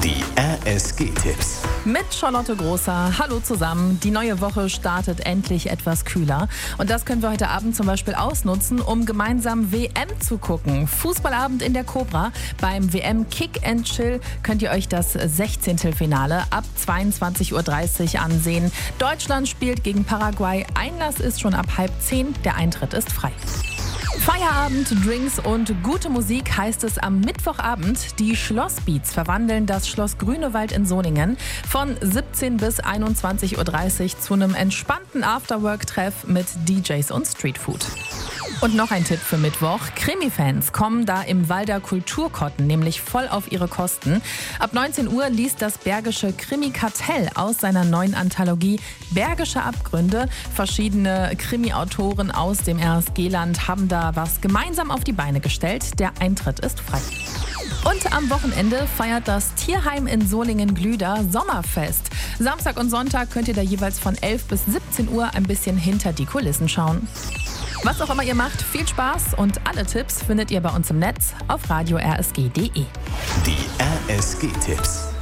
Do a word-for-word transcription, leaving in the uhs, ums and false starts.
Die R S G-Tipps. Mit Charlotte Großer. Hallo zusammen. Die neue Woche startet endlich etwas kühler. Und das können wir heute Abend zum Beispiel ausnutzen, um gemeinsam W M zu gucken. Fußballabend in der Cobra. Beim W M Kick and Chill könnt ihr euch das Sechzehntelfinale ab zweiundzwanzig Uhr dreißig ansehen. Deutschland spielt gegen Paraguay. Einlass ist schon ab halb zehn. Der Eintritt ist frei. Feierabend, Drinks und gute Musik heißt es am Mittwochabend. Die Schlossbeats verwandeln das Schloss Grünewald in Soningen von siebzehn bis einundzwanzig Uhr dreißig zu einem entspannten Afterwork-Treff mit D Js und Streetfood. Und noch ein Tipp für Mittwoch. Krimi-Fans kommen da im Walder Kulturkotten nämlich voll auf ihre Kosten. Ab neunzehn Uhr liest das Bergische Krimi-Kartell aus seiner neuen Anthologie Bergische Abgründe. Verschiedene Krimi-Autoren aus dem R S G-Land haben da was gemeinsam auf die Beine gestellt. Der Eintritt ist frei. Und am Wochenende feiert das Tierheim in Solingen-Glüder Sommerfest. Samstag und Sonntag könnt ihr da jeweils von elf bis siebzehn Uhr ein bisschen hinter die Kulissen schauen. Was auch immer ihr macht, viel Spaß und alle Tipps findet ihr bei uns im Netz auf radio r s g punkt d e. Die R S G-Tipps.